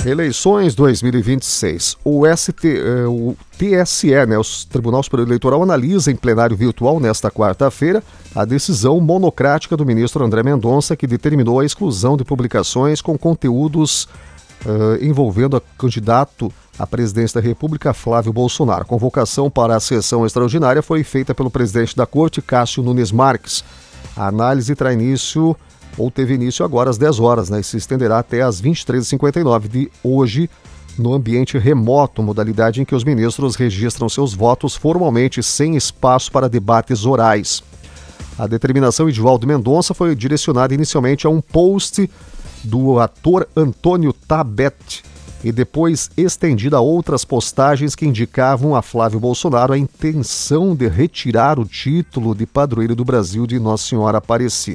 Eleições 2026. O TSE, o Tribunal Superior Eleitoral, analisa em plenário virtual nesta quarta-feira a decisão monocrática do ministro André Mendonça, que determinou a exclusão de publicações com conteúdos envolvendo o candidato à presidência da República, Flávio Bolsonaro. A convocação para a sessão extraordinária foi feita pelo presidente da Corte, Cássio Nunes Marques. A análise teve início agora às 10 horas, e se estenderá até às 23h59 de hoje, no ambiente remoto, modalidade em que os ministros registram seus votos formalmente, sem espaço para debates orais. A determinação de Edivaldo Mendonça foi direcionada inicialmente a um post do ator Antônio Tabet e depois estendida a outras postagens que indicavam a Flávio Bolsonaro a intenção de retirar o título de padroeiro do Brasil de Nossa Senhora Aparecida.